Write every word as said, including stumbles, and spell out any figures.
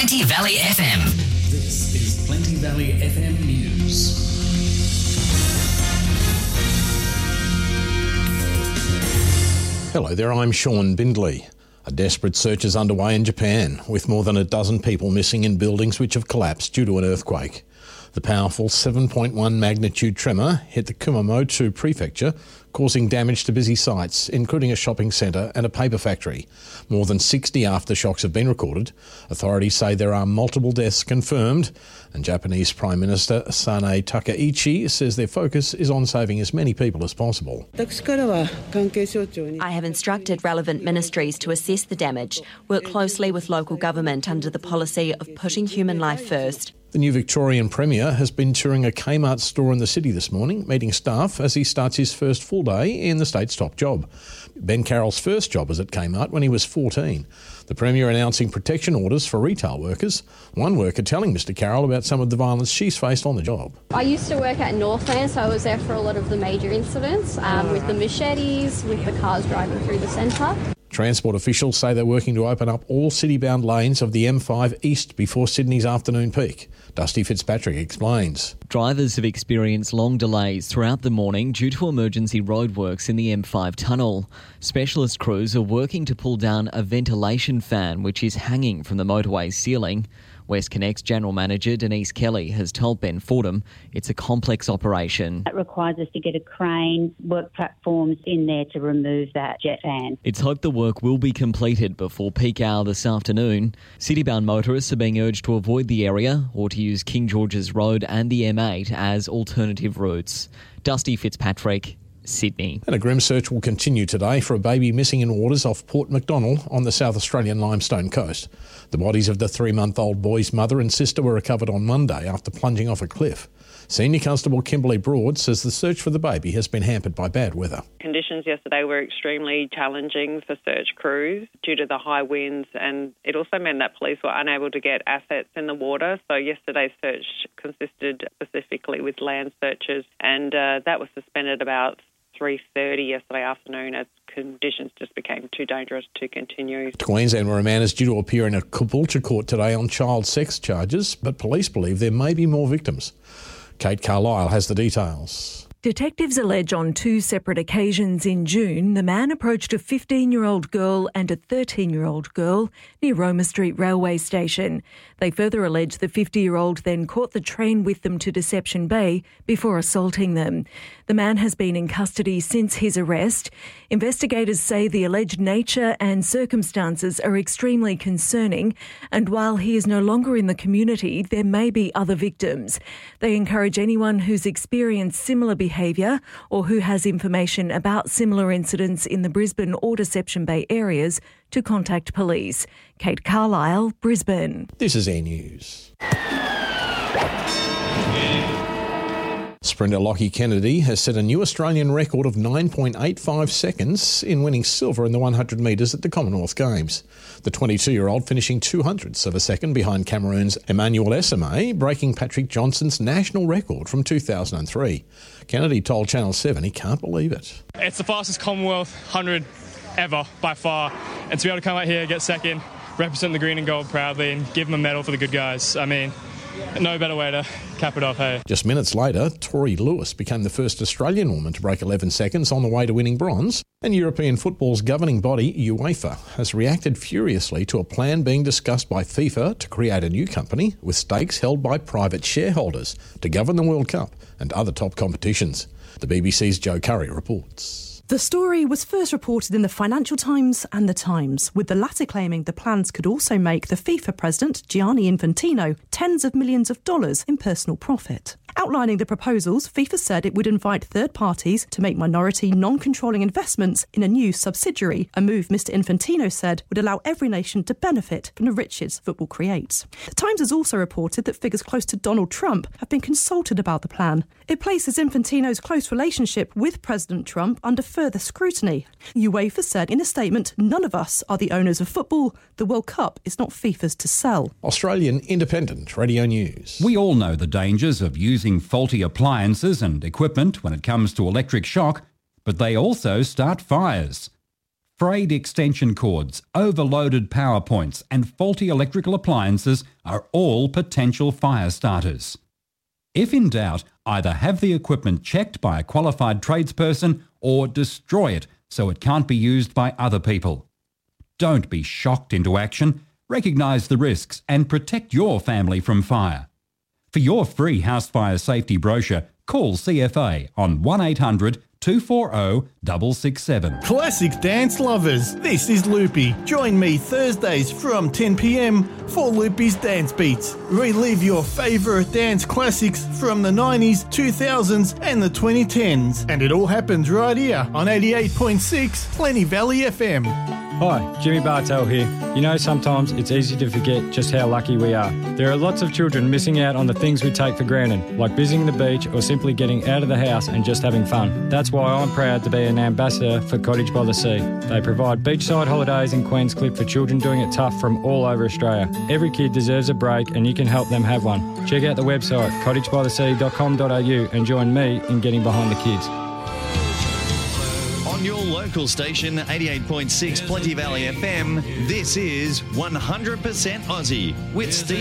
Plenty Valley F M. This is Plenty Valley F M News. Hello there, I'm Sean Bindley. A desperate search is underway in Japan, with more than a dozen people missing in buildings which have collapsed due to an earthquake. The powerful seven point one magnitude tremor hit the Kumamoto prefecture, causing damage to busy sites, including a shopping centre and a paper factory. More than sixty aftershocks have been recorded. Authorities say there are multiple deaths confirmed, and Japanese Prime Minister Sanae Takaichi says their focus is on saving as many people as possible. I have instructed relevant ministries to assess the damage, work closely with local government under the policy of putting human life first. The new Victorian Premier has been touring a Kmart store in the city this morning, meeting staff as he starts his first full day in the state's top job. Ben Carroll's first job was at Kmart when he was fourteen. The Premier announcing protection orders for retail workers. One worker telling Mr Carroll about some of the violence she's faced on the job. I used to work at Northland, so I was there for a lot of the major incidents, um, with the machetes, with the cars driving through the centre. Transport officials say they're working to open up all city-bound lanes of the M five East before Sydney's afternoon peak. Dusty Fitzpatrick explains. Drivers have experienced long delays throughout the morning due to emergency roadworks in the M five tunnel. Specialist crews are working to pull down a ventilation fan which is hanging from the motorway's ceiling. WestConnect's General Manager Denise Kelly has told Ben Fordham it's a complex operation. It requires us to get a crane, work platforms in there to remove that jet fan. It's hoped the work will be completed before peak hour this afternoon. City-bound motorists are being urged to avoid the area or to use King George's Road and the M eight as alternative routes. Dusty Fitzpatrick, Sydney. And a grim search will continue today for a baby missing in waters off Port MacDonnell on the South Australian Limestone coast. The bodies of the three-month-old boy's mother and sister were recovered on Monday after plunging off a cliff. Senior Constable Kimberly Broad says the search for the baby has been hampered by bad weather. Conditions yesterday were extremely challenging for search crews due to the high winds, and it also meant that police were unable to get assets in the water. So yesterday's search consisted specifically with land searches, and uh, that was suspended about three thirty yesterday afternoon as conditions just became too dangerous to continue. To Queensland, where a man is due to appear in a Caboolture court today on child sex charges, but police believe there may be more victims. Kate Carlisle has the details. Detectives allege on two separate occasions in June, the man approached a fifteen-year-old girl and a thirteen-year-old girl near Roma Street railway station. They further allege the fifty-year-old then caught the train with them to Deception Bay before assaulting them. The man has been in custody since his arrest. Investigators say the alleged nature and circumstances are extremely concerning, and while he is no longer in the community, there may be other victims. They encourage anyone who's experienced similar behaviour behaviour or who has information about similar incidents in the Brisbane or Deception Bay areas to contact police. Kate Carlisle, Brisbane. This is Air News. Sprinter Lockie Kennedy has set a new Australian record of nine point eight five seconds in winning silver in the one hundred metres at the Commonwealth Games. The twenty-two-year-old finishing two hundredths of a second behind Cameroon's Emmanuel Esame, breaking Patrick Johnson's national record from two thousand three. Kennedy told Channel seven he can't believe it. It's the fastest Commonwealth one hundred ever, by far. And to be able to come out here, get second, represent the green and gold proudly and give them a medal for the good guys. I mean, no better way to cap it off, hey? Just minutes later, Tori Lewis became the first Australian woman to break eleven seconds on the way to winning bronze, and European football's governing body, UEFA, has reacted furiously to a plan being discussed by FIFA to create a new company with stakes held by private shareholders to govern the World Cup and other top competitions. The B B C's Joe Curry reports. The story was first reported in the Financial Times and The Times, with the latter claiming the plans could also make the FIFA president, Gianni Infantino, tens of millions of dollars in personal profit. Outlining the proposals, FIFA said it would invite third parties to make minority, non-controlling investments in a new subsidiary, a move Mister Infantino said would allow every nation to benefit from the riches football creates. The Times has also reported that figures close to Donald Trump have been consulted about the plan. It places Infantino's close relationship with President Trump under further scrutiny. UEFA said in a statement, "None of us are the owners of football. The World Cup is not FIFA's to sell." Australian Independent Radio News. We all know the dangers of using faulty appliances and equipment when it comes to electric shock, but they also start fires. frayed extension cords, overloaded power points and faulty electrical appliances are all potential fire starters. If in doubt, either have the equipment checked by a qualified tradesperson or destroy it so it can't be used by other people. Don't be shocked into action. Recognise the risks and protect your family from fire. For your free house fire safety brochure, call C F A on one eight hundred two four zero six six seven. Classic dance lovers, this is Loopy. Join me Thursdays from ten p m for Loopy's Dance Beats. Relive your favourite dance classics from the nineties, two thousands and the twenty tens. And it all happens right here on eighty-eight point six Plenty Valley F M. Hi, Jimmy Bartell here. You know, sometimes it's easy to forget just how lucky we are. There are lots of children missing out on the things we take for granted, like visiting the beach or simply getting out of the house and just having fun. That's why I'm proud to be an ambassador for Cottage by the Sea. They provide beachside holidays in Queenscliff for children doing it tough from all over Australia. Every kid deserves a break and you can help them have one. Check out the website cottage by the sea dot com dot a u and join me in getting behind the kids. On your local station, eighty-eight point six Plenty Valley F M, this is one hundred percent Aussie with Steve.